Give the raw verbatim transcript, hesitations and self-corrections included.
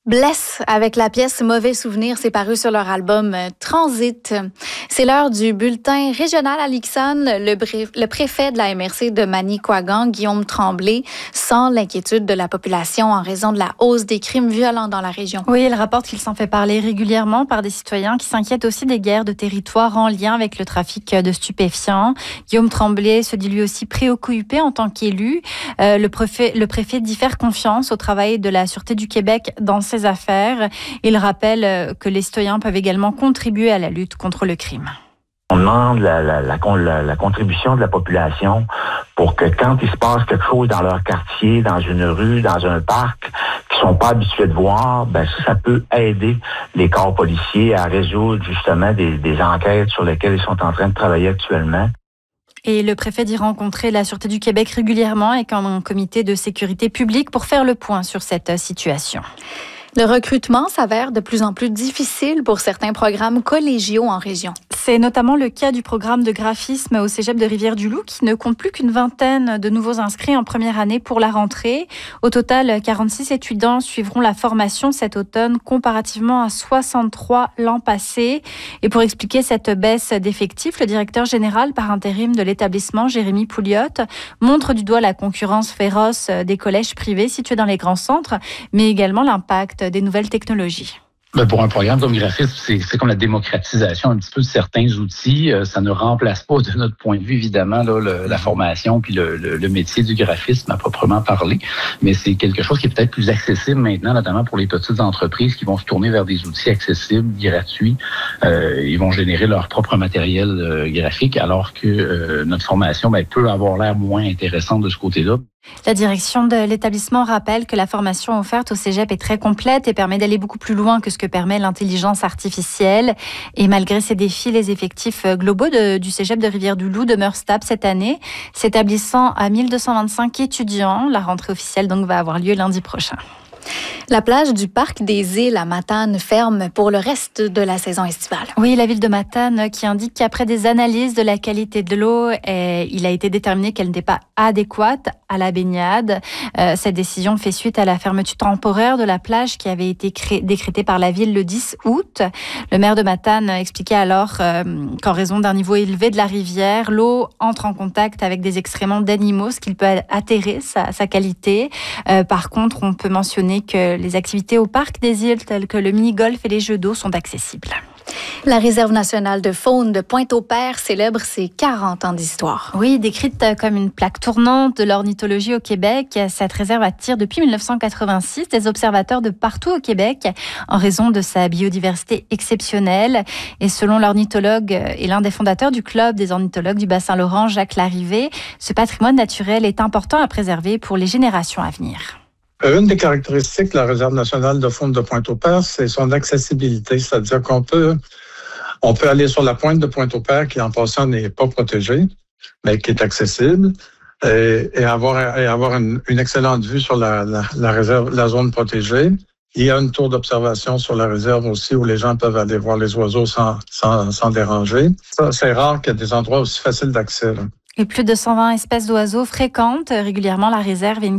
Bless avec la pièce Mauvais Souvenir, c'est paru sur leur album Transit. C'est l'heure du bulletin régional à l'Ixon. Le, bré- le préfet de la M R C de Manicouagan, Guillaume Tremblay, sent l'inquiétude de la population en raison de la hausse des crimes violents dans la région. Oui, il rapporte qu'il s'en fait parler régulièrement par des citoyens qui s'inquiètent aussi des guerres de territoire en lien avec le trafic de stupéfiants. Guillaume Tremblay se dit lui aussi préoccupé en tant qu'élu. Euh, le, préfet, le préfet dit faire confiance au travail de la Sûreté du Québec dans ses affaires. Il rappelle que les citoyens peuvent également contribuer à la lutte contre le crime. On demande la, la, la, la, la contribution de la population pour que quand il se passe quelque chose dans leur quartier, dans une rue, dans un parc, qu'ils sont pas habitués de voir, ben ça, ça peut aider les corps policiers à résoudre justement des, des enquêtes sur lesquelles ils sont en train de travailler actuellement. Et le préfet dit rencontrer la Sûreté du Québec régulièrement avec un comité de sécurité publique pour faire le point sur cette situation. Le recrutement s'avère de plus en plus difficile pour certains programmes collégiaux en région. C'est notamment le cas du programme de graphisme au Cégep de Rivière-du-Loup qui ne compte plus qu'une vingtaine de nouveaux inscrits en première année pour la rentrée. Au total, quarante-six étudiants suivront la formation cet automne comparativement à soixante-trois l'an passé. Et pour expliquer cette baisse d'effectifs, le directeur général par intérim de l'établissement, Jérémy Pouliot, montre du doigt la concurrence féroce des collèges privés situés dans les grands centres, mais également l'impact des nouvelles technologies. Ben pour un programme comme graphisme, c'est, c'est comme la démocratisation un petit peu de certains outils. Euh, ça ne remplace pas, de notre point de vue, évidemment, là, le, la formation puis le, le, le métier du graphisme à proprement parler. Mais c'est quelque chose qui est peut-être plus accessible maintenant, notamment pour les petites entreprises qui vont se tourner vers des outils accessibles, gratuits. Euh, ils vont générer leur propre matériel euh, graphique, alors que euh, notre formation ben, peut avoir l'air moins intéressante de ce côté-là. La direction de l'établissement rappelle que la formation offerte au Cégep est très complète et permet d'aller beaucoup plus loin que ce que permet l'intelligence artificielle. Et malgré ces défis, les effectifs globaux de, du Cégep de Rivière-du-Loup demeurent stables cette année, s'établissant à mille deux cent vingt-cinq étudiants. La rentrée officielle donc va avoir lieu lundi prochain. La plage du Parc des Îles à Matane ferme pour le reste de la saison estivale. Oui, la ville de Matane qui indique qu'après des analyses de la qualité de l'eau, eh, il a été déterminé qu'elle n'était pas adéquate à la baignade. Euh, cette décision fait suite à la fermeture temporaire de la plage qui avait été cré- décrétée par la ville le dix août. Le maire de Matane expliquait alors euh, qu'en raison d'un niveau élevé de la rivière, l'eau entre en contact avec des excréments d'animaux, ce qui peut altérer sa, sa qualité. Euh, par contre, on peut mentionner que les activités au Parc des Îles, telles que le mini-golf et les jeux d'eau, sont accessibles. La Réserve nationale de faune de Pointe-au-Père célèbre ses quarante ans d'histoire. Oui, décrite comme une plaque tournante de l'ornithologie au Québec, cette réserve attire depuis dix-neuf cent quatre-vingt-six des observateurs de partout au Québec en raison de sa biodiversité exceptionnelle. Et selon l'ornithologue et l'un des fondateurs du club des ornithologues du Bas-Saint-Laurent, Jacques Larrivé, ce patrimoine naturel est important à préserver pour les générations à venir. Une des caractéristiques de la Réserve nationale de faune de Pointe-au-Père, c'est son accessibilité. C'est-à-dire qu'on peut, on peut aller sur la pointe de Pointe-au-Père, qui en passant n'est pas protégée, mais qui est accessible, et, et avoir, et avoir une, une excellente vue sur la, la, la réserve, la zone protégée. Il y a une tour d'observation sur la réserve aussi où les gens peuvent aller voir les oiseaux sans, sans, sans déranger. Ça, c'est rare qu'il y ait des endroits aussi faciles d'accès, là. Et plus de cent vingt espèces d'oiseaux fréquentent régulièrement la réserve et une